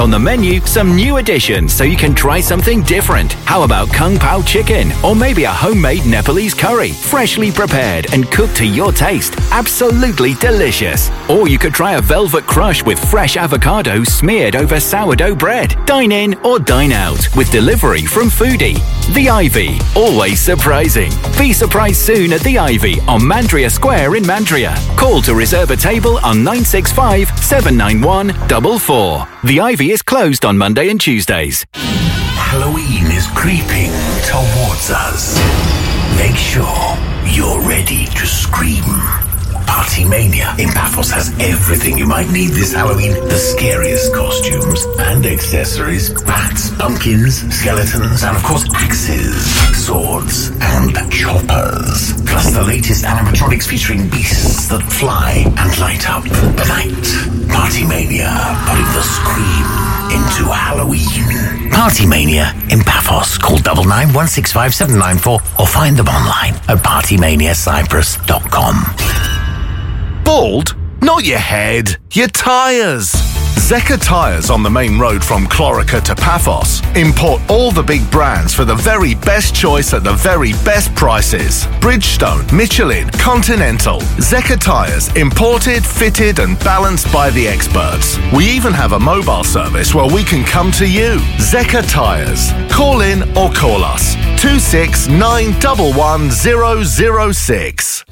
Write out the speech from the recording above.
on the menu some new additions so you can try something different. How about Kung Pao chicken? Or maybe a homemade Nepalese curry, freshly prepared and cooked to your taste. Absolutely delicious. Or you could try a velvet crush with fresh avocado smeared over sourdough bread. Dine in or dine out with delivery from Foodie. The Ivy, always surprising. Be surprised soon at The Ivy on Mandria Square in Mandria. Call to reserve a table on 965 791 44. The Ivy is closed on Monday and Tuesdays. Halloween is creeping towards us. Make sure you're ready to scream. Party Mania in Paphos has everything you might need this Halloween. The scariest costumes and accessories, bats, pumpkins, skeletons, and of course axes, swords, and choppers. Plus the latest animatronics featuring beasts that fly and light up the night. Party Mania, putting the scream into Halloween. Party Mania in Paphos. Call 99165794 or find them online at partymaniacyprus.com. Bald? Not your head, your tyres. Zeka Tyres on the main road from Clorica to Paphos import all the big brands for the very best choice at the very best prices. Bridgestone, Michelin, Continental. Zeka Tyres, imported, fitted and balanced by the experts. We even have a mobile service where we can come to you. Zeka Tyres. Call in or call us. 269 11006.